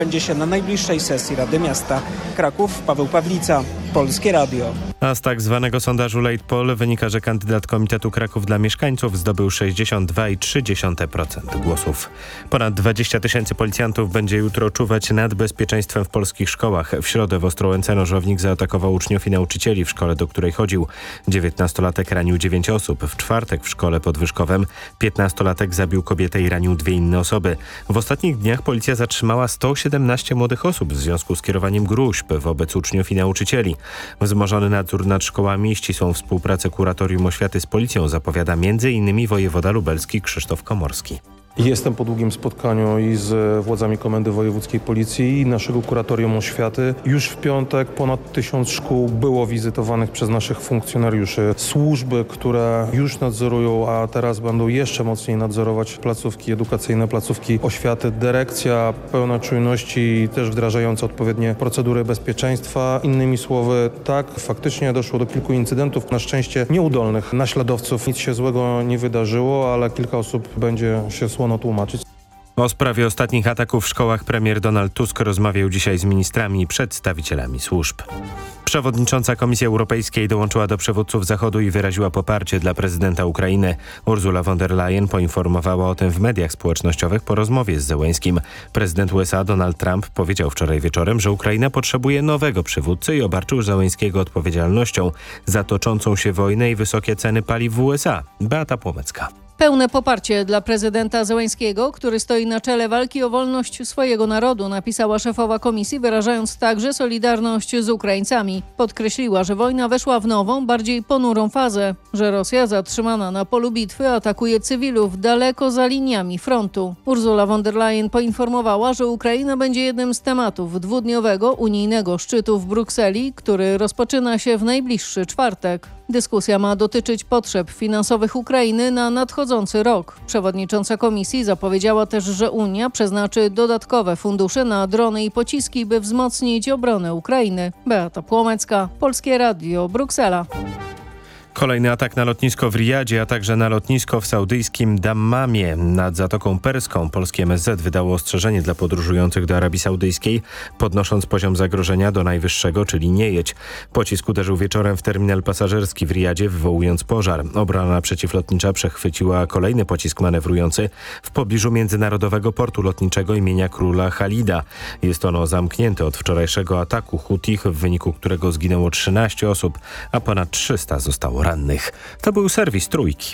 Będzie się na najbliższej sesji Rady Miasta. Kraków, Paweł Pawlica, Polskie Radio. A z tak zwanego sondażu Late Poll wynika, że kandydat Komitetu Kraków dla Mieszkańców zdobył 62,3% głosów. Ponad 20 000 policjantów będzie jutro czuwać nad bezpieczeństwem w polskich szkołach. W środę w Ostrołęce nożownik zaatakował uczniów i nauczycieli w szkole, do której chodził. 19-latek ranił 9 osób. W czwartek w szkole pod Wyszkowem 15-latek zabił kobietę i ranił 2 inne osoby. W ostatnich dniach policja zatrzymała 117 młodych osób w związku z kierowaniem gróźb wobec uczniów i nauczycieli. Wzmożony nadzór nad szkołami i ścisłą współpracę Kuratorium Oświaty z policją zapowiada m.in. wojewoda lubelski Krzysztof Komorski. Jestem po długim spotkaniu i z władzami Komendy Wojewódzkiej Policji i naszego Kuratorium Oświaty. Już w piątek ponad 1000 szkół było wizytowanych przez naszych funkcjonariuszy. Służby, które już nadzorują, a teraz będą jeszcze mocniej nadzorować placówki edukacyjne, placówki oświaty. Dyrekcja pełna czujności i też wdrażająca odpowiednie procedury bezpieczeństwa. Innymi słowy, tak, faktycznie doszło do kilku incydentów, na szczęście nieudolnych naśladowców. Nic się złego nie wydarzyło, ale kilka osób będzie się słono tłumaczyć. O sprawie ostatnich ataków w szkołach premier Donald Tusk rozmawiał dzisiaj z ministrami i przedstawicielami służb. Przewodnicząca Komisji Europejskiej dołączyła do przywódców Zachodu i wyraziła poparcie dla prezydenta Ukrainy. Ursula von der Leyen poinformowała o tym w mediach społecznościowych po rozmowie z Zełenskim. Prezydent USA Donald Trump powiedział wczoraj wieczorem, że Ukraina potrzebuje nowego przywódcy i obarczył Zełenskiego odpowiedzialnością za toczącą się wojnę i wysokie ceny paliw w USA. Beata Płomecka. Pełne poparcie dla prezydenta Zełenskiego, który stoi na czele walki o wolność swojego narodu, napisała szefowa komisji, wyrażając także solidarność z Ukraińcami. Podkreśliła, że wojna weszła w nową, bardziej ponurą fazę, że Rosja zatrzymana na polu bitwy atakuje cywilów daleko za liniami frontu. Ursula von der Leyen poinformowała, że Ukraina będzie jednym z tematów dwudniowego unijnego szczytu w Brukseli, który rozpoczyna się w najbliższy czwartek. Dyskusja ma dotyczyć potrzeb finansowych Ukrainy na nadchodzący rok. Przewodnicząca komisji zapowiedziała też, że Unia przeznaczy dodatkowe fundusze na drony i pociski, by wzmocnić obronę Ukrainy. Beata Płomecka, Polskie Radio, Bruksela. Kolejny atak na lotnisko w Riyadzie, a także na lotnisko w saudyjskim Dammamie nad Zatoką Perską. Polskie MSZ wydało ostrzeżenie dla podróżujących do Arabii Saudyjskiej, podnosząc poziom zagrożenia do najwyższego, czyli nie jedź. Pocisk uderzył wieczorem w terminal pasażerski w Riyadzie, wywołując pożar. Obrona przeciwlotnicza przechwyciła kolejny pocisk manewrujący w pobliżu międzynarodowego portu lotniczego imienia króla Halida. Jest ono zamknięte od wczorajszego ataku Hutich, w wyniku którego zginęło 13 osób, a ponad 300 zostało rannych. To był serwis Trójki.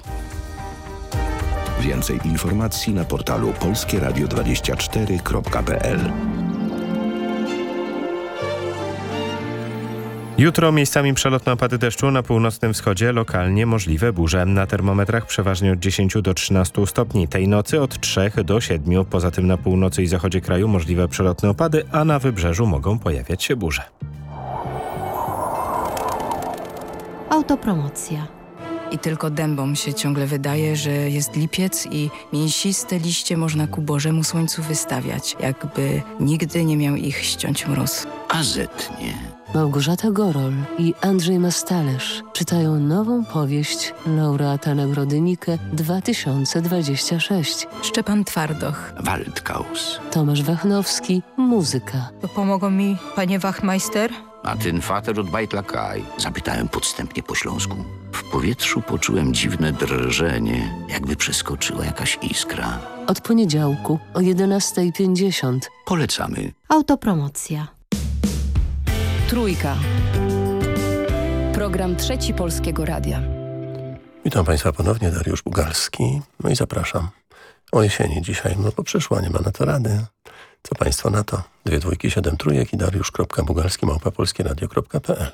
Więcej informacji na portalu polskieradio24.pl. Jutro miejscami przelotne opady deszczu, na północnym wschodzie lokalnie możliwe burze. Na termometrach przeważnie od 10 do 13 stopni. Tej nocy od 3 do 7. Poza tym na północy i zachodzie kraju możliwe przelotne opady, a na wybrzeżu mogą pojawiać się burze. Autopromocja. I tylko dębom się ciągle wydaje, że jest lipiec i mięsiste liście można ku Bożemu słońcu wystawiać, jakby nigdy nie miał ich ściąć mróz. A zetnie. Małgorzata Gorol i Andrzej Mastalerz czytają nową powieść laureata Nagrody Nike 2026. Szczepan Twardoch. Waldkaus. Tomasz Wachnowski, muzyka. Pomogą mi, panie Wachmeister? A ten Vater od Bajtlakaj. Zapytałem podstępnie po śląsku. W powietrzu poczułem dziwne drżenie, jakby przeskoczyła jakaś iskra. Od poniedziałku o 11:50. Polecamy. Autopromocja. Trójka. Program Trzeci Polskiego Radia. Witam Państwa ponownie, Dariusz Bugalski. No i zapraszam. O jesieni dzisiaj, no bo przyszła, nie ma na to rady. Co Państwo na to? 2 dwójki, 7 trójek i dariusz.bugalski@polskieradio.pl.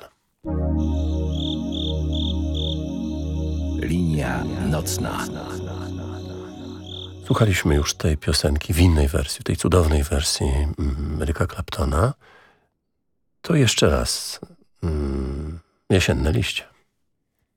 Linia nocna. Słuchaliśmy już tej piosenki w innej wersji, tej cudownej wersji Erika Claptona. To jeszcze raz jesienne liście.